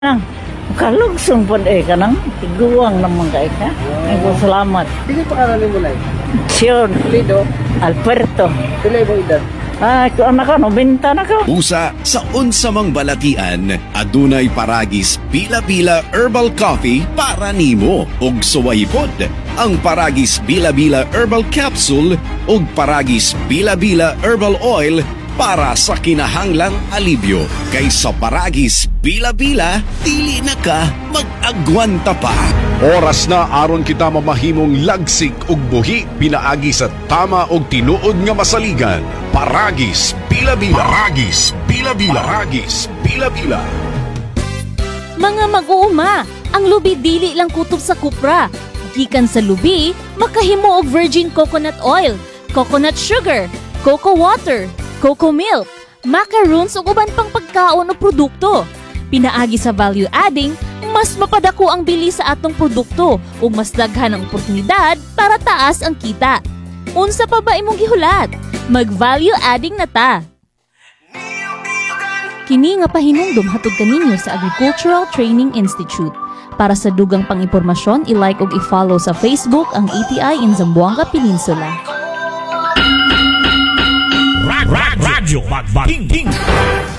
Nang, kalugsong po ka nang, tiguang naman ka. Ay po, salamat. Sige pangalan mo lang. Sion, Lido, Alberto. pilay mo edad. Ay, kung anak ko, nobenta na ko. Usa sa unsamang balatian, adunay paragis Bila-Bila Herbal Coffee para nimo ug suwaypod. Ang paragis Bila-Bila Herbal Capsule ug paragis Bila-Bila Herbal Oil para sa kinahanglang alibyo. Kaysa paragis Bila-Bila, dili na ka mag-agwanta pa. Oras na aron kita mamahimong lagsik ug buhi pinaagi sa tama og tinuod nga masaligan. Paragis Bila-Bila. Paragis Bila-Bila. Paragis Bila-Bila. Mga mag-uuma, ang lubi dili lang kutob sa kupra. Gikan sa lubi, makahimo og virgin coconut oil, coconut sugar, cocoa water, cocoa milk, macaroons ug uban pang pagkaon o produkto. Pinaagi sa value adding, mas mapadako ang bili sa atong produkto ug mas daghan ang oportunidad para taas ang kita. Unsa pa ba imong gihulat? Mag-value adding na ta. Kini nga pahinumdom hatod kaninyo sa Agricultural Training Institute. Para sa dugang pang-impormasyon, i-like ug i-follow sa Facebook ang ATI in Zamboanga Peninsula. Radyo Magbaking.